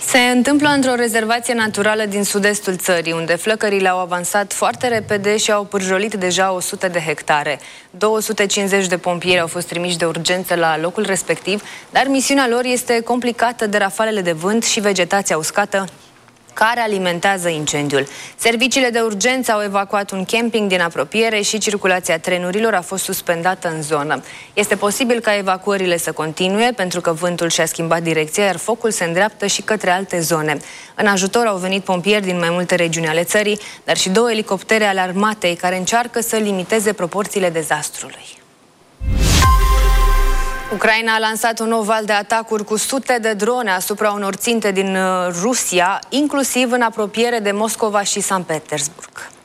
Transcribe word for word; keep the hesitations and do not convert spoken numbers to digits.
Se întâmplă într-o rezervație naturală din sud-estul țării, unde flăcările au avansat foarte repede și au pârjolit deja o sută de hectare. două sute cincizeci de pompieri au fost trimiși de urgență la locul respectiv, dar misiunea lor este complicată de rafalele de vânt și vegetația uscată care alimentează incendiul. Serviciile de urgență au evacuat un camping din apropiere și circulația trenurilor a fost suspendată în zonă. Este posibil ca evacuările să continue pentru că vântul și-a schimbat direcția, iar focul se îndreaptă și către alte zone. În ajutor au venit pompieri din mai multe regiuni ale țării, dar și două elicoptere ale armatei care încearcă să limiteze proporțiile dezastrului. Ucraina a lansat un nou val de atacuri cu sute de drone asupra unor ținte din Rusia, inclusiv în apropiere de Moscova și Sankt Petersburg.